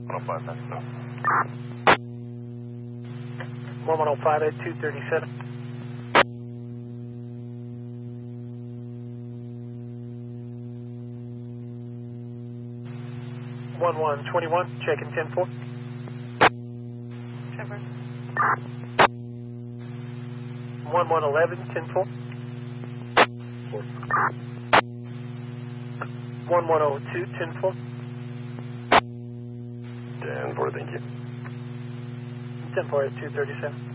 105, that's enough. 1105 at 237. 1121, check in 10-4. Trevor. 1111, 10-4. 1102, 10-4. 10-4, thank you. 10-4 at 237.